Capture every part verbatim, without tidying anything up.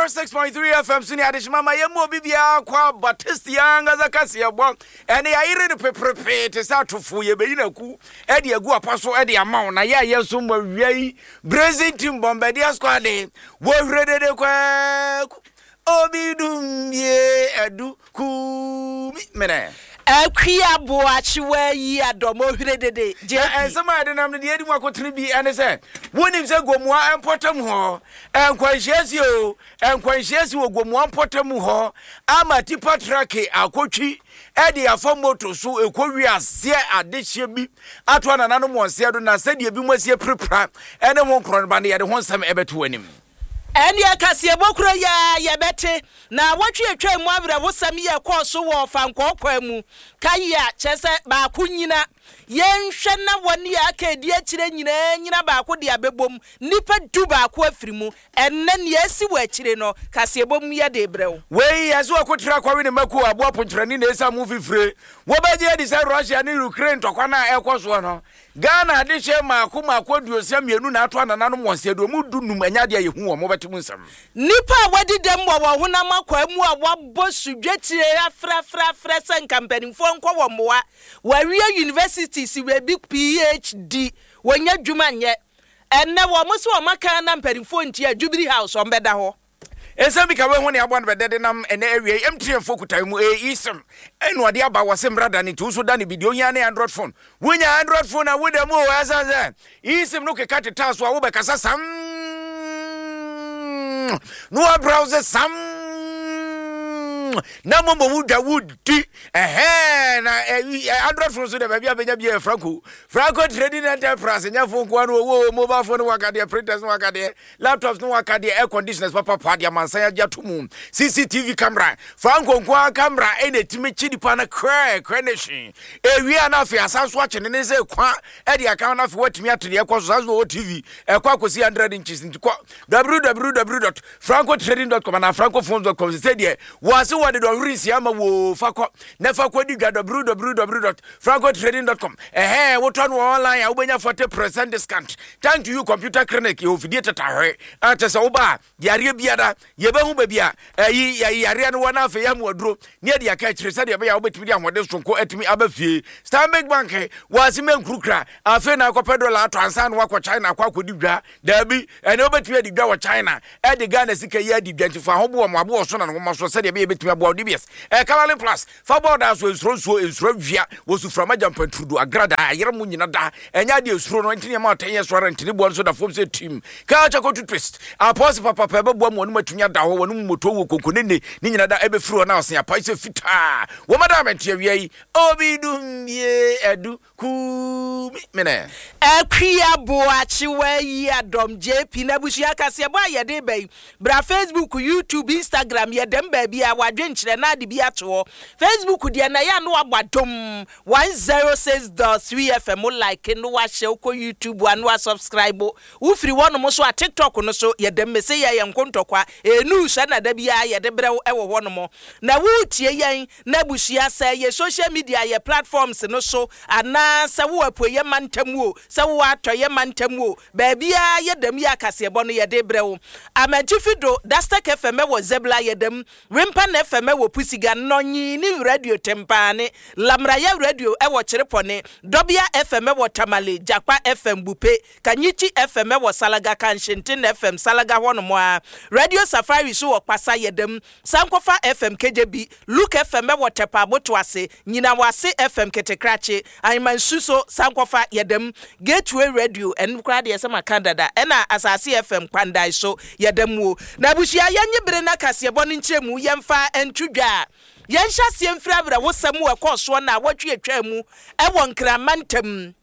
zero six point three F M sini adishima ma yemo bibia kwa Batistia ngaza kasi ya bon ene ya ire ne pepepe te sa tofu ye beyi na ku e de agu apaso e de ama na ya yeso mo wiai Brazil team Bombardier squad wo hredede kwa obidum ye edu ku mene Akia boachiwe yi adomo hredede je ensema de nam de edi mu akotene bi ene se wonim se gomua empotam ho enkwanhyiasi o enkwanhyiasi wo gomua empotam ho ama tipa trake akotwi edi afọ moto so ekowi ase adehye bi ato ananano mo ase do na se de bi mo ase prepra ene ho nkron ba ne ye de ho nsem ebeto anim Eni akasiye bokuro ya yebete na watwe atwa mu abra wosam ye koso wo fanko kwamu kaya chese ba kunyina yenhwe na woni akedi akire nyina nyina ba ko de abebom nipa du ba ko afirimu enne ne asi wo akire no kasiye bom ye de brew we yaso akotra kwawe ne maku abo apontrani na esa mu fifire wo baje di say Russia ni Ukraine tokwa na ekoso no Ghana de hye maako maako duosia mienu na ato ananano mo nse do mu dunum anyade ye hu wo mo beti mu nsam nipa wadi dem wo wo honam akwa mu a wabo sudwetire afra fra fra sen company fo nkwa wo moa waria university si we big P H D wonya dwuma nye enne wo mo so wo maka na mpanifo ntia Jubilee House on beda ho Esambi ka we ho ne abo an bedede nam ene awie emtire fokutai mu e isem enu ade aba wasem brada ni to so da ne video nya ne Android phone wonya Android phone na woda mu o asanze isem no keka teta so a wo be kasa sam no browser sam na mombo wuda wudi eh na Android phone so de ba bia benya bia Franco Franco Trading Enterprise nya phone ko no wo mobile phone wakade printers no wakade laptops no wakade air conditioners papa pa dia mansan ya jatumu C C T V camera Franco kwa camera ene timi chidi pa na cry crenation ewi ana fi asanso a chene ne se kwa e de account na fi watimi atede e kwaso sanso T V e kwa kosi one hundred inches ntiko w w w dot franco trading dot com na francophones dot com say there was what do risi ama wo fakọ na fakọ di w w w dot franco trading dot com eh eh wo ton online a wo benya forty percent discount thank you computer clinic yo fidie tatahwe ata se wo ba yare biada ye be hu ba bia eh yare no na afa ya mu aduro ne de aka kire se de be ya wo betimi de amode sonko atimi abafie Stanbic Bank wasi menkrukra afa na akọ dollar transfer no akọ China akọ akọ di dwa da bi ene wo betimi di dwa wo China e de Ghana sika ya di dwa ntifa ho bo mo abo so na no mo so se de be betimi abo D B S eh Caroline Plus fa border so ensuro so ensuro via wo su frama jampa tudu agrada ayere mu nyina da enya de ensuro no ntine ma ten years so ntine bo so da form say team ka cha ko toothpaste apos papa papa be bo mo no matunya da ho wo no moto wo kokonene ni nyina da ebe firo na osen apa ise fita wo madam entie wi obidum ye edu ku mene akwia boachi we adom J P na bushia kase bo ayede bai bra Facebook YouTube Instagram ye dem ba bia wadwe nkyere na de bia to Facebook dia na ya no abadom one oh six point three F M like no wa share ko YouTube anu wa subscribe wo free one mo so a TikTok no so ye dem say ye nkontokwa enu sha na da bia ye de bre e wo ho no mo na wo tie yen na bushia say ye social media ye platforms no so ana sa wo apoye mantam wo sa wo atoye mantam wo ba bia ye dem ya kase bo no ye de bre wo amajifido Dastek F M wo Zebla ye dem Rimpa F M wo Pusiga nonyi ni radio tempane Lamraya radio e wo Chirepone Dobia F M wo Tamale Jakpa F M Bupe Kanyichi F M wo Salaga Kanshintin F M Salaga hono mo Radio Safari so wo Pasa ye dem Sankofa F M K J B Luke F M wo Tepa Botwase nyina wase F M Ketekrache Aymansuso Sankofa ye dem Gateway Radio en krade ye sama Canada ena Asase F M Kwandai so ye dem wo na bushia yenye bere na kase bo ni nkyemu yemfa entudwa yensha siemfra bra wosamu ekoso na watwe atwa mu e won kramantam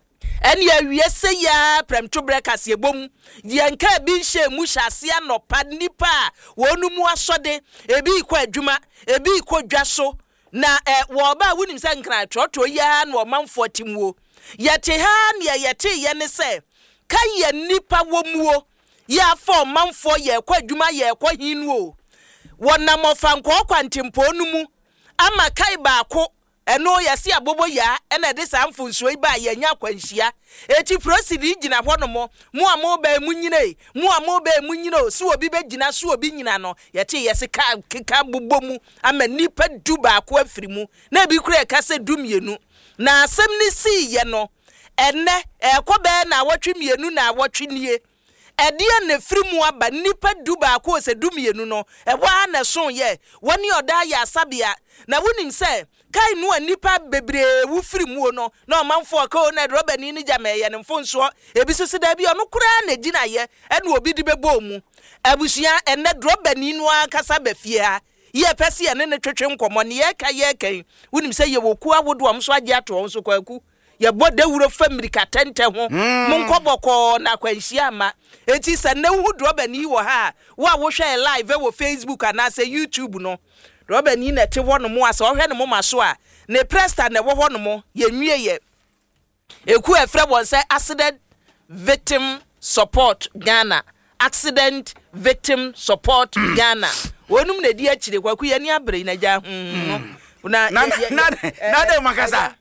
eni awiese ya premto breakers yebom yenka bi nhye mu hyase anopa nipa wonu mu asode ebi ikọ adwuma ebi ikọ dwaso na e wo ba wunim se nkra troto ya na omanfo timwo yete ha ne yete ye ne se kaye nipa womuo ya fo manfo ye kwa adwuma ye kwa hinwo wona mofa nko kwantempo numu ama kai baako eno yesi abobo ya ena de samfo nsuo iba yenya kwanhia eti prosidi gina hɔ no mo mo amo ba mu nyine mo amo ba mu nyine o si obi be gina so obi nyina no yete yesi ka keka bobo mu ama nipa du ba ko afiri mu na bi kura ka se du mienu na asem ni si ye no enne ekobe na awotwe mienu na awotwe nie Edia ne frimu aba nipa du ba ko se du mienu no ewa na so ye woni oda ya sabia na wonim se kai no nipa bebre wu frimu no na omanfo ka na roba ni ni jama ye ne mfonso ebi so da bi ono kura na gina ye ene obi di bebo mu abusua ene roba ni no akasa ba fie ha ye pese ye ne ne twetwe nkomo ne ye ka ye kan wonim se ye woku awodo am so age ato so kwaku ye bode wuro familika tente ho munkoboko na kwanhia ma enti se ne hu roba ni wo ha wo a wo hwe live wo Facebook ana se YouTube no roba ni na te ho no mo asa ohwe no mo maso a ne presta na wo ho no mo ye nwie ye eku efre won se accident victim support Ghana accident victim support Ghana wonum na di akire kwaku ye ni abre na ja hm na na na na de makasa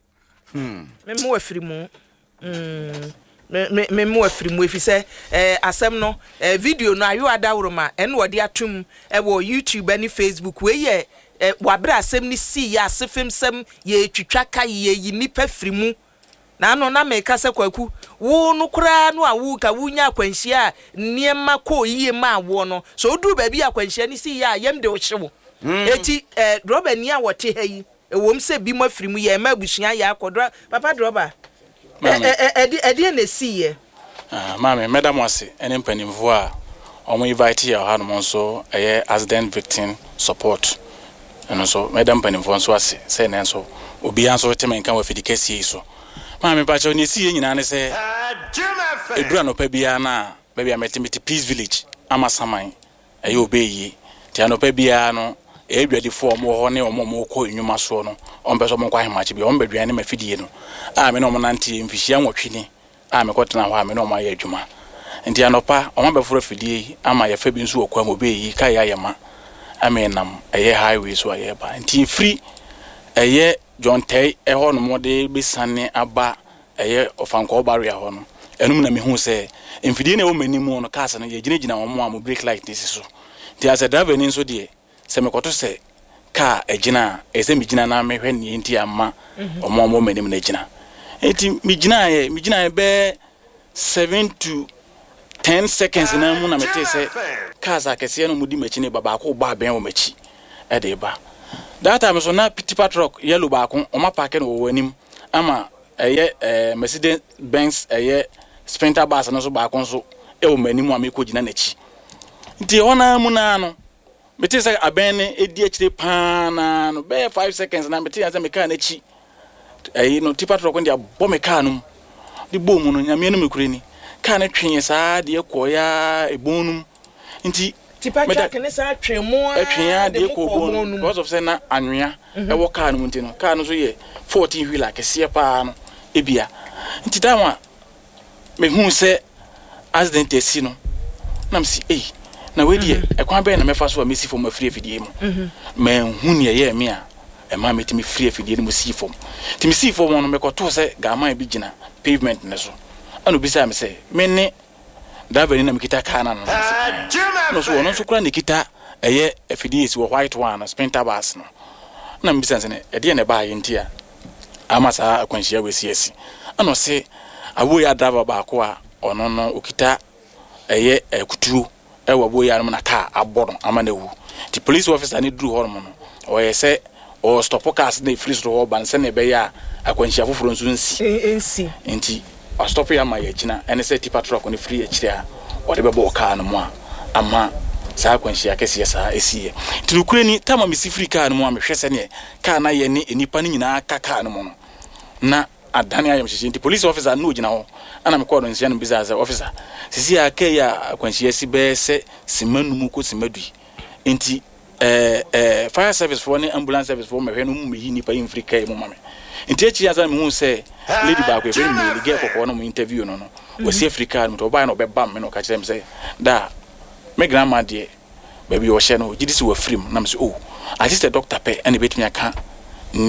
hmm me mo afiri mu hmm me me mo afiri mu efise eh asem no eh video no ayo adawroma en wo de atum e wo YouTube ani Facebook we ye eh wabra asem ni si ya asefem sem ye twitwa ka ye yi nipa firi mu na no na me kasa kwaku wo no kura no awu ka wunya akwanhia niema ko yiye ma wo no so odu ba bi akwanhia ni si ya yem de wo hyewo eti eh droba ni a wote ha yi ewom se bi mo afiri mu ye ma abusua ya akodro papa droba eh eh edi na si ye ah mama madam wase ene mpanimfo a omo invite ya ha no nso eh accident victim support eno so madam mpanimfo nso ase se ne nso obi anso temen kan wa fidikasi so mama ba cho ne si ye nyina ne se edura no pa bia na ba bia metimiti peace village amasaman eh obeyi ti anopa bia no edwadi fo mo ho ne omo mo ko enwuma so no ombe so mo kwa hemachi bi ombe duane mafidie no a me no mo nante mfihia nwotwini a me kotena ho a me no mo aye adwuma nti anopa omo be foro fidie ama ye fa bi nso okwa mo be yi kai ayema amenam eye highway so aye ba nti free eye John Tay e ho no mo de besane aba eye ofanko barrier ho no enum na me hu se mfidie na wo manimu no kasa no ye gina gina mo mo break light this so nti as a driver ni nso de se me koto se ka ejina ese mi gina na me hwe ni enti amma omo omo manim na gina enti mi gina ye mi gina be seven to ten seconds na mu na mete se ka za kese no mudi machi ne baba ko ba ben wo machi e de ba that time so na pitipa truck yellow ba ko o ma park no wo anim ama eye eh Mercedes Benz eye Sprinter bus no so ba ko so e wo manim a me ko gina na chi nti ona mu na no meti say abene edi akire paana no be five seconds na meti say me car na chi eh no tipa truck ndi abo me car no di bomu no nyame no mekure ni car na twen saa de ekoya ebonum nti tipa truck ne saa twemu a twen de ekobonum because of say na anwea e wo car no nti no car no so ye fourteen wheeler kese pa no ebia nti dama me hu say accident esi no na msi eh na we die e kwa be na mefa so amesi fom afiri afidie mu men hu ne ye me a e ma metimi free afidie mu si fom timi si fom no mekoto se gama bi gina pavement ne so anu bi sa me se me ne davani na mekita kana no no so no so kura ne kita eye afidie si wo white one Sprinter bus no na mbisa se ne e de ne ba ye ntia amasa akwanhia we si esi anu se awo ya driver ba ko a ono no okita eye ekutuo ewa bo ya no na car abodo amanewu the police officer ni dru hormo no o yese o stop cars na free so ho ban se na be ya akwanhia foforo nso nsi nsi enti o stop ya ma ya gina ene se tipa truck ni free akire a o de be bo car no mo a ama sa akwanhia kese sa esiye enti nukure ni tama mi si free car no mo a me hwese ne car na ye ni enipa ni nyina aka car no mo no na adani ayam hyehyɛ nti police officer no gina ho ana me kɔdo nsia no biza sɛ officer sisi aka ya akwanhyia si be sɛ simanum ko simadui nti eh eh fire service for ne ambulance service for mehwe no mu yi nipa in free kai mu mame nti echi asa me hu sɛ lady back we me get kokɔ no mu interview no no we see Africa no to buy no be bam me no ka kyerɛ me sɛ da me grandma de baby o hye no gidi si wa free na me sɛ oh I just a doctor pɛ and betumi aka ne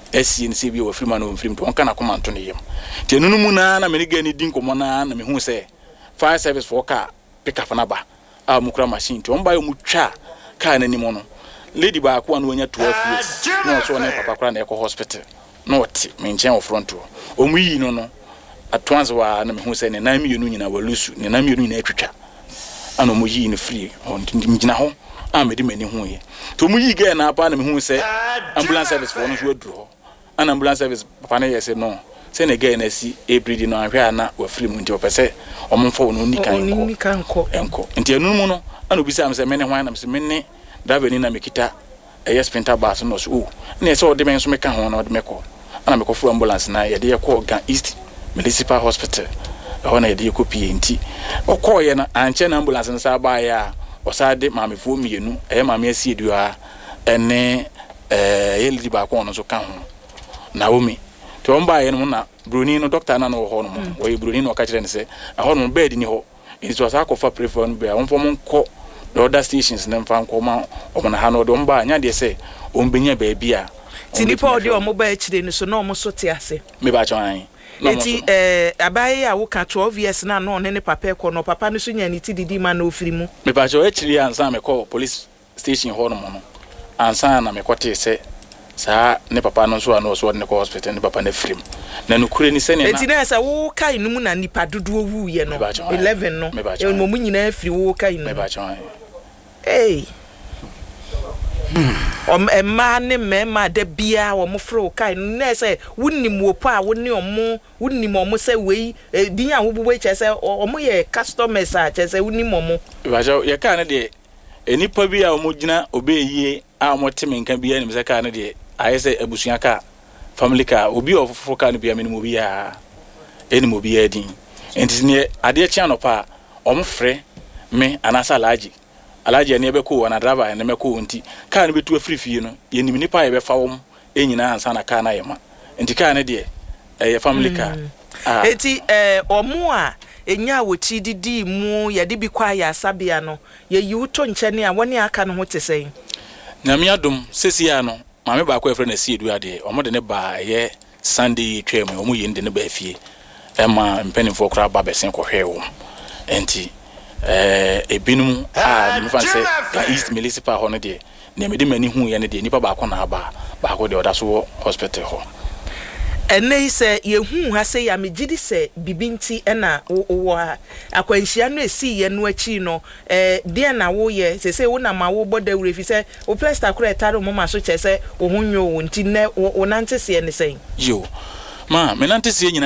esi ni se bi wo free man wo free to onka na koma nto ne yem te nunu mu na na me ne ga ni din komo na na me hu se fire service for car pick up na ba a mu kura machine to on ba yo mu twa car na ni mo no lady ba ko na onya twelve years no so ne papa kura na e ko hospital no oti me nchen wo front o o mu yi no no atwanze wa na me hu se ne na mi yenu nyina wa lusu ne na mi yenu nyina atwitwa ana mu yi ni free on ngina ho a me di mani hu ye to mu yi ga na pa na me hu se ambulance service for no so aduro ana ambulance service papa na yese no se ne ga na si e breed no ahwe ana wa free mu nti opese o mo fo no ni kan ko enko nti enu mu no ana obi sam se me ne hwan na me se me ne driver ni na me kita e sprinter bus no so o na se o de men so me ka ho na o de me ko ana me ko fu ambulance na ye de ye ko Gan East Municipal Hospital ho na ye de ye ko pie nti o ko ye na anche na ambulance nsa ba ya o sa de maame fu mienu e maame asi edua ene eh ye lidi ba ko no so ka ho Naomi to mba ye no na broni no doctor na no ho no mo wo ye broni no ka kire ne se ho no bed ni ho it was akofa prefer no be a won mo nko the other stations na mfa nko ma o mo na ha no do mba anya de se o mbenya ba bia tinipa odi o mo ba kire ni so na o mo so te ase me ba chan eti eh abaye a wo ka twelve years na no ne ne papa ko no papa no so nya ni ti didi ma na ofiri mu me ba chan akiri ansa me call police station ho no mo no ansa na me kote se sa ne papa no so ano so ne ko hospital ne papa ne film na no kure ni se ne na eti na sa wo kai no mu na nipa dodo wu ye no eleven no e mo mu nyina afiri wo kai no me ba chan eh om emma ne mema da bia wo mo fro kai na se wunnim wo pa wonni omo wunnim omo se wei din a wo bubu che se omo ye customers a che se wunnim omo ba ja ye ka ne de enipa bi a omo gina obeyie a mo teme nka bia ni se ka ne de ayese abusuya ka family ka obi ofofo ka ne bia meni mo bia eni mo bia din enti ne ade chia no pa omo frɛ me anasa alaji alaji ne be ko na driver ne me ko nti ka ne betu afrifie no ye nim nipa ye be fa wom enyina ansa na ka na ye ma enti ka ne de eh family ka ah enti eh omo a enya wochi didi mu ye de bi kwa ya sabia no ye yiwto nkyene a woni aka no ho tesɛn na mi adom sesi ya no maame ba ko efre na si edu ade omo de ne ba ye Sunday twem omo ye ndi ne ba afie e ma mpanimfo kra ba besen ko hwe wo enti eh ebinum a me fan say Gan East Municipal ho no de na me de mani hu ye ne de nipa ba ko na ba ba ko de oda so hospital ho ene ise ye hu ha se ya megidi se bibinti ena wo ha akwanhia no esi ye no achi no eh de na wo ye se se wo na ma wo boda wure fi se o plaster kura etare mo ma so che se wo hu nyo wo nti ne wo nante se ne sen yo ma me nante se